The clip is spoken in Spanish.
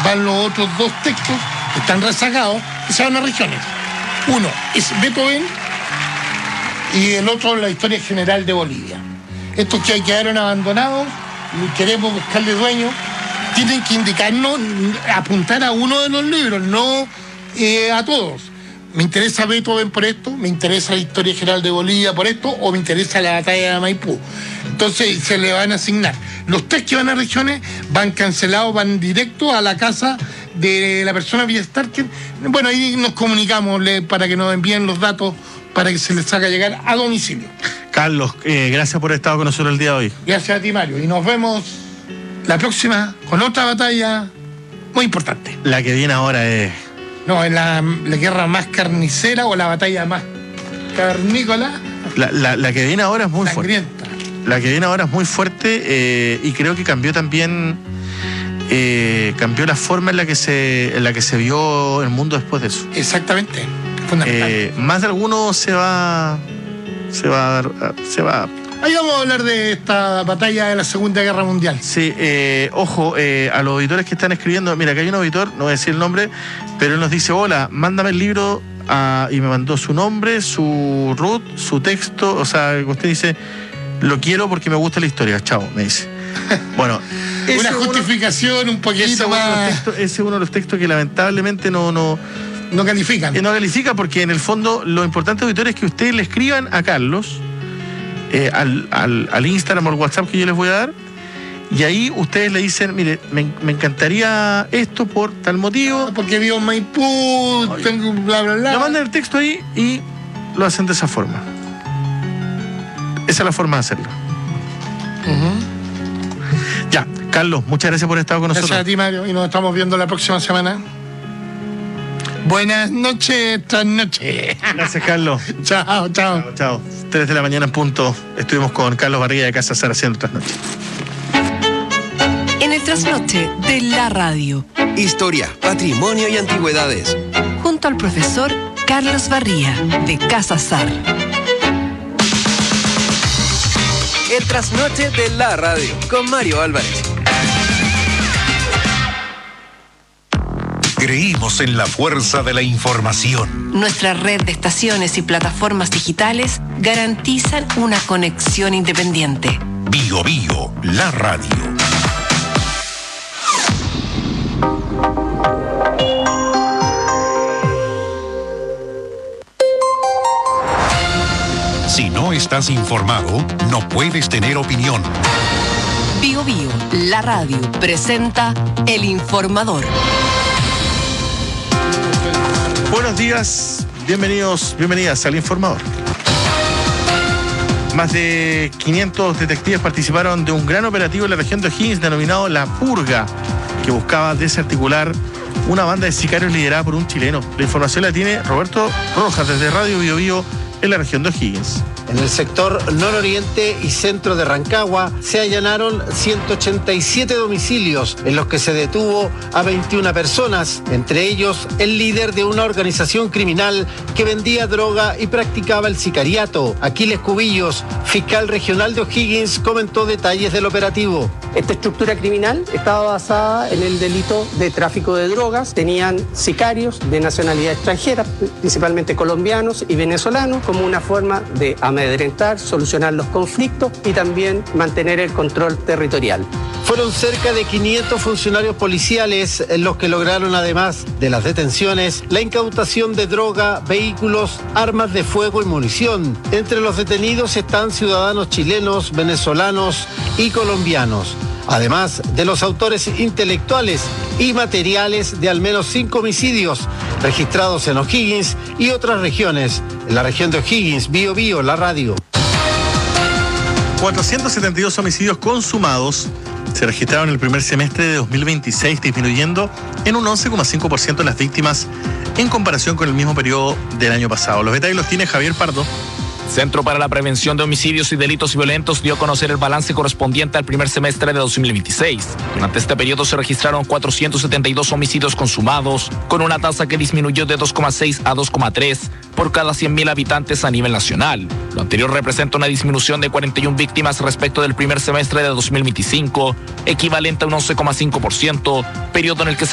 van los otros dos textos que están rezagados y se van a regiones. Uno es Beethoven y el otro la historia general de Bolivia. Estos que quedaron abandonados, queremos buscarle dueño, tienen que indicarnos, apuntar a uno de los libros, no a todos. Me interesa Beethoven por esto, me interesa la historia general de Bolivia por esto, o me interesa la batalla de Maipú. Entonces se le van a asignar. Los tres que van a regiones van cancelados, van directo a la casa de la persona vía Starker. Bueno, ahí nos comunicamos para que nos envíen los datos para que se les haga llegar a domicilio. Carlos, gracias por haber estado con nosotros el día de hoy. Gracias a ti, Mario. Y nos vemos la próxima con otra batalla muy importante. La que viene ahora es... No, es la guerra más carnicera o la batalla más carnícola. La que viene ahora es muy sangrienta. Fuerte. La que viene ahora es muy fuerte y creo que cambió también... cambió la forma en la que se vio el mundo después de eso. Exactamente. Fundamental. Más de alguno se va. Ahí vamos a hablar de esta batalla de la Segunda Guerra Mundial. Sí, ojo, a los auditores que están escribiendo, mira, que hay un auditor, no voy a decir el nombre, pero él nos dice, hola, mándame el libro, y me mandó su nombre, su root, su texto, o sea, usted dice, lo quiero porque me gusta la historia, chao, me dice. Bueno, una justificación un poquito más. Ese es uno de los textos que lamentablemente no califican. No califica porque en el fondo lo importante, auditores, es que ustedes le escriban a Carlos al Instagram o al WhatsApp que yo les voy a dar, y ahí ustedes le dicen, mire, me encantaría esto por tal motivo. Porque vivo en Maipú, tengo bla, bla, bla. Le mandan el texto ahí y lo hacen de esa forma. Esa es la forma de hacerlo. Ya, Carlos, muchas gracias por estar con nosotros. Gracias a ti, Mario, y nos estamos viendo la próxima semana. Buenas noches, tras noche. Gracias, Carlos. Chao. 3 de la mañana en punto. Estuvimos con Carlos Barriga de Casa Sar haciendo Trasnoche. En el Trasnoche de la radio. Historia, patrimonio y antigüedades. Junto al profesor Carlos Barriga de Casa Sar. El Trasnoche de la radio con Mario Álvarez. Creímos en la fuerza de la información. Nuestra red de estaciones y plataformas digitales garantizan una conexión independiente. Bio Bio, la radio. Si no estás informado, no puedes tener opinión. Bio Bio, la radio, presenta El Informador. Buenos días, bienvenidas al Informador. Más de 500 detectives participaron de un gran operativo en la región de O'Higgins denominado La Purga, que buscaba desarticular una banda de sicarios liderada por un chileno. La información la tiene Roberto Rojas desde Radio Bio Bio en la región de O'Higgins. En el sector nororiente y centro de Rancagua se allanaron 187 domicilios en los que se detuvo a 21 personas, entre ellos el líder de una organización criminal que vendía droga y practicaba el sicariato. Aquiles Cubillos, fiscal regional de O'Higgins, comentó detalles del operativo. Esta estructura criminal estaba basada en el delito de tráfico de drogas. Tenían sicarios de nacionalidad extranjera, principalmente colombianos y venezolanos, como una forma de amedrentar, solucionar los conflictos y también mantener el control territorial. Fueron cerca de 500 funcionarios policiales los que lograron, además de las detenciones, la incautación de droga, vehículos, armas de fuego y munición. Entre los detenidos están ciudadanos chilenos, venezolanos y colombianos, además de los autores intelectuales y materiales de al menos 5 homicidios registrados en O'Higgins y otras regiones. En la región de O'Higgins, Bio Bio, la radio. 472 homicidios consumados se registraron en el primer semestre de 2026, disminuyendo en un 11,5% las víctimas en comparación con el mismo periodo del año pasado. Los detalles los tiene Javier Pardo. Centro para la Prevención de Homicidios y Delitos Violentos dio a conocer el balance correspondiente al primer semestre de 2026. Durante este periodo se registraron 472 homicidios consumados, con una tasa que disminuyó de 2,6 a 2,3 por cada 100.000 habitantes a nivel nacional. Lo anterior representa una disminución de 41 víctimas respecto del primer semestre de 2025, equivalente a un 11,5%, periodo en el que se